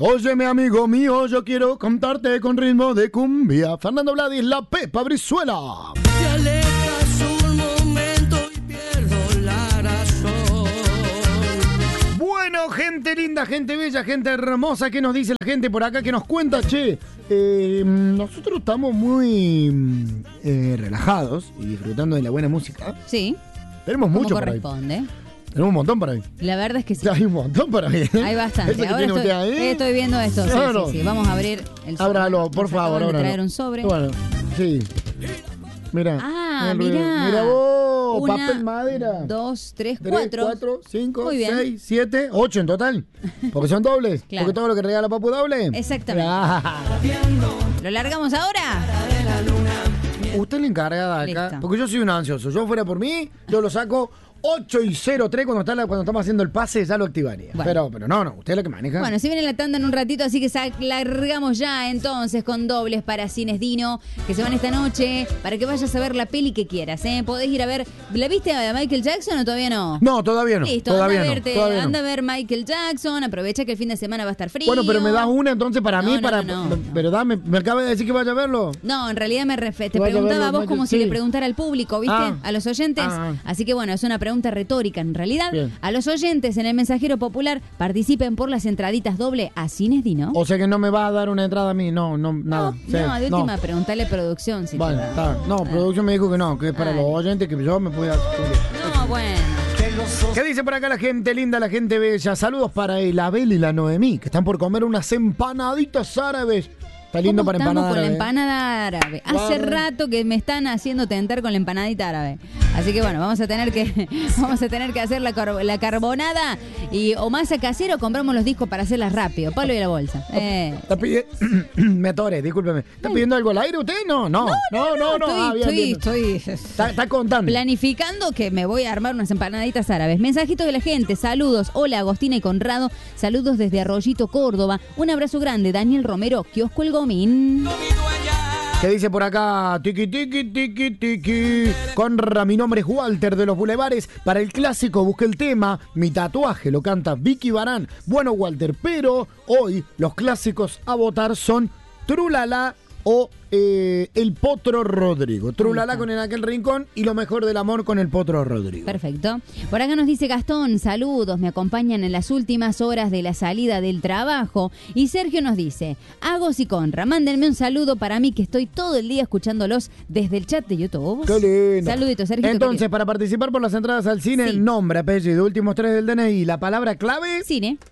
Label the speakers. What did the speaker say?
Speaker 1: Óyeme, amigo mío, yo quiero contarte con ritmo de cumbia. Fernando Vladis, la Pepa Brizuela.
Speaker 2: Te alejas un momento y pierdo la razón.
Speaker 1: Bueno, gente linda, gente bella, gente hermosa, ¿qué nos dice la gente por acá? ¿Qué nos cuenta, che? Nosotros estamos muy relajados y disfrutando de la buena música.
Speaker 3: Sí.
Speaker 1: Tenemos
Speaker 3: como
Speaker 1: mucho para
Speaker 3: corresponde.
Speaker 1: ahí. Tenemos un montón para ahí.
Speaker 3: La verdad es que sí.
Speaker 1: Hay un montón para ahí.
Speaker 3: Hay bastante. Ahora estoy viendo esto.
Speaker 1: Claro.
Speaker 3: Sí. Vamos a abrir el sobre.
Speaker 1: Ábralo, por favor.
Speaker 3: Ábralo. Traer un sobre.
Speaker 1: Bueno, sí. Mira.
Speaker 3: Mira.
Speaker 1: Mira vos,
Speaker 3: Una,
Speaker 1: papel madera.
Speaker 3: 2, 3,
Speaker 1: 3,
Speaker 3: 4.
Speaker 1: 4, 5,
Speaker 3: Muy bien.
Speaker 1: 6, 7, 8 en total. Porque son dobles.
Speaker 3: Claro.
Speaker 1: Porque todo lo que regala Papu doble.
Speaker 3: Exactamente. ¿Lo largamos ahora?
Speaker 1: Usted es la encargada acá.
Speaker 3: Listo.
Speaker 1: Porque yo soy un ansioso. Yo fuera por mí, yo lo saco 8-0-3 cuando estamos haciendo el pase, ya lo activaría.
Speaker 3: Bueno.
Speaker 1: Pero no, usted es la que maneja.
Speaker 3: Bueno, si viene la tanda en un ratito, así que largamos ya entonces con dobles para Cines Dino, que se van esta noche, para que vayas a ver la peli que quieras, ¿eh? Podés ir a ver. ¿La viste a Michael Jackson o todavía no?
Speaker 1: No, todavía no.
Speaker 3: Listo,
Speaker 1: todavía
Speaker 3: anda a ver Michael Jackson, aprovecha que el fin de semana va a estar frío.
Speaker 1: Bueno, pero me das una entonces para mí,
Speaker 3: No.
Speaker 1: Pero me acaba de decir que vaya a verlo.
Speaker 3: No, en realidad te
Speaker 1: Vaya a
Speaker 3: preguntaba
Speaker 1: verlo,
Speaker 3: a vos
Speaker 1: Michael,
Speaker 3: como si
Speaker 1: sí.
Speaker 3: le preguntara al público, ¿viste? A los oyentes. Así que bueno, es una pregunta retórica en realidad.
Speaker 1: Bien.
Speaker 3: A los oyentes en el Mensajero Popular participen por las entraditas doble a Cines Dino.
Speaker 1: O sea que no me va a dar una entrada a mí, nada.
Speaker 3: No, de última preguntale producción si
Speaker 1: Vale,
Speaker 3: te da.
Speaker 1: está. No, producción me dijo que no, que es para
Speaker 3: Dale.
Speaker 1: los oyentes que yo me pueda...
Speaker 3: No, bueno.
Speaker 1: ¿Qué dice por acá la gente linda, la gente bella? Saludos para el Abel y la Noemí, que están por comer unas empanaditas árabes. Está lindo
Speaker 3: ¿Cómo
Speaker 1: para
Speaker 3: estamos
Speaker 1: empanada
Speaker 3: con la
Speaker 1: árabe.
Speaker 3: empanada árabe? Hace
Speaker 1: Vale.
Speaker 3: rato que me están haciendo tentar con la empanadita árabe. Así que bueno, vamos a tener que hacer la carbonada y o masa casera o compramos los discos para hacerlas rápido. Palo y la bolsa.
Speaker 1: Está pidiendo... Me atoré, discúlpeme. ¿Está pidiendo algo al aire usted? No. Bien.
Speaker 3: Estoy
Speaker 1: Está contando.
Speaker 3: planificando que me voy a armar unas empanaditas árabes. Mensajitos de la gente, saludos. Hola Agostina y Conrado, saludos desde Arroyito, Córdoba. Un abrazo grande, Daniel Romero, Kiosco El Gomín.
Speaker 1: ¿Qué dice por acá? Tiki, tiki, tiki, tiki. Conra, mi nombre es Walter de los Bulevares. Para el clásico busqué el tema. Mi tatuaje lo canta Vicky Barán. Bueno, Walter, pero hoy los clásicos a votar son Trulala o El Potro Rodrigo. Trulala con En aquel rincón y Lo mejor del amor con El Potro Rodrigo.
Speaker 3: Perfecto. Por acá nos dice Gastón, saludos, me acompañan en las últimas horas de la salida del trabajo. Y Sergio nos dice, Agos y Conra, mándenme un saludo para mí que estoy todo el día escuchándolos desde el chat de YouTube.
Speaker 1: Qué lindo.
Speaker 3: Saluditos, Sergio.
Speaker 1: Entonces, para participar por las entradas al cine,
Speaker 3: Sí.
Speaker 1: nombre, apellido, últimos 3 del DNI, la palabra clave...
Speaker 3: Cine.